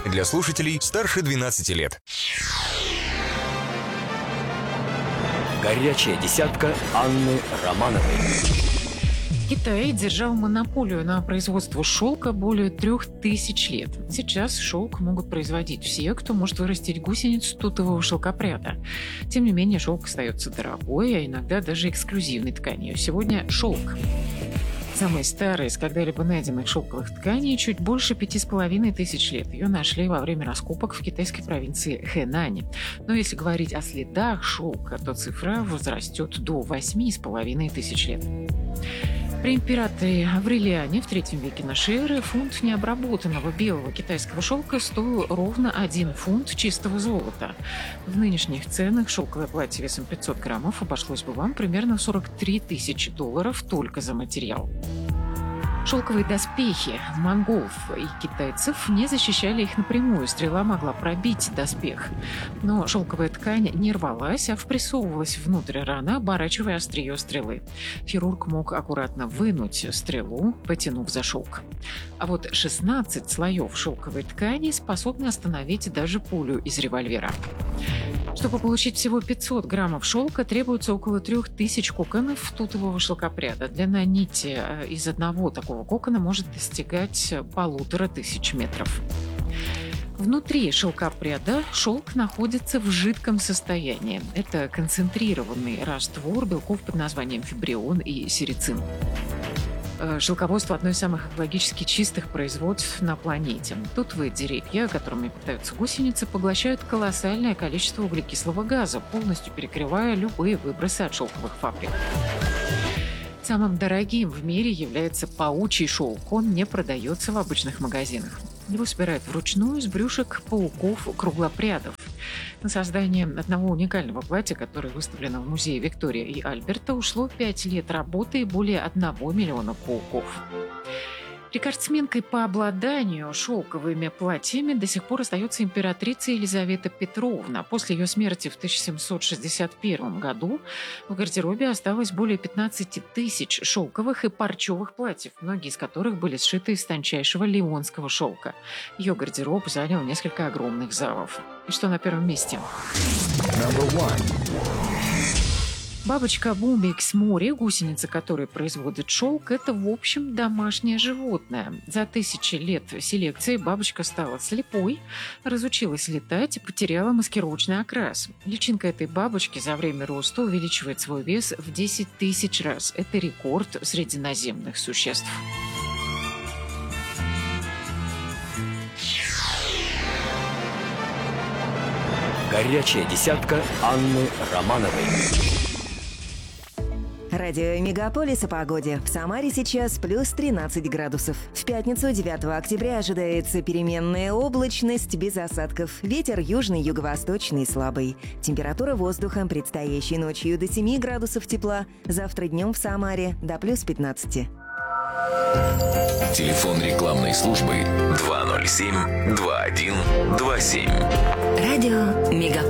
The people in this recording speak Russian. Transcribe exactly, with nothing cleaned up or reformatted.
Для слушателей старше двенадцати лет. Горячая десятка Анны Романовой. Китай держал монополию на производство шелка более трех тысяч лет. Сейчас шелк могут производить все, кто может вырастить гусениц тутового шелкопряда. Тем не менее, шелк остается дорогой, а иногда даже эксклюзивной тканью. Сегодня шелк. Самая старая из когда-либо найденных шелковых тканей чуть больше пяти с половиной тысяч лет. Ее нашли во время раскопок в китайской провинции Хэнань. Но если говорить о следах шелка, то цифра возрастет до восьми с половиной тысяч лет. При императоре Аврелиане в третьем веке нашей эры фунт необработанного белого китайского шелка стоил ровно один фунт чистого золота. В нынешних ценах шелковое платье весом пятьсот граммов обошлось бы вам примерно в сорок три тысячи долларов только за материал. Шелковые доспехи монголов и китайцев не защищали их напрямую, стрела могла пробить доспех. Но шелковая ткань не рвалась, а впрессовывалась внутрь раны, оборачивая острие стрелы. Хирург мог аккуратно вынуть стрелу, потянув за шелк. А вот шестнадцать слоев шелковой ткани способны остановить даже пулю из револьвера. Чтобы получить всего пятьсот граммов шелка, требуется около трех тысяч коконов тутового шелкопряда. Длина нити из одного такого кокона может достигать полутора тысяч метров. Внутри шелкопряда шелк находится в жидком состоянии. Это концентрированный раствор белков под названием фибрион и серицин. Шелководство – одно из самых экологически чистых производств на планете. Тутовые деревья, которыми питаются гусеницы, поглощают колоссальное количество углекислого газа, полностью перекрывая любые выбросы от шелковых фабрик. Самым дорогим в мире является паучий шелк. Он не продается в обычных магазинах. Его собирают вручную из брюшек пауков-круглопрядов. На создание одного уникального платья, которое выставлено в музее Виктория и Альберта, ушло пять лет работы и более одного миллиона пауков. Рекордсменкой по обладанию шелковыми платьями до сих пор остается императрица Елизавета Петровна. После ее смерти в тысяча семьсот шестьдесят первом году в гардеробе осталось более пятнадцати тысяч шелковых и парчевых платьев, многие из которых были сшиты из тончайшего леонского шелка. Ее гардероб занял несколько огромных залов. И что на первом месте? Бабочка Бумбикс Мори, гусеница которой производит шелк, это, в общем, домашнее животное. За тысячи лет селекции бабочка стала слепой, разучилась летать и потеряла маскировочный окрас. Личинка этой бабочки за время роста увеличивает свой вес в десять тысяч раз. Это рекорд среди наземных существ. Горячая десятка Анны Романовой. Радио Мегаполис о погоде. В Самаре сейчас плюс тринадцать градусов. В пятницу, девятого октября, ожидается переменная облачность без осадков. Ветер южный, юго-восточный слабый. Температура воздуха предстоящей ночью до семи градусов тепла. Завтра днем в Самаре до плюс пятнадцати. Телефон рекламной службы два ноль семь два один два семь. Радио Мегаполис.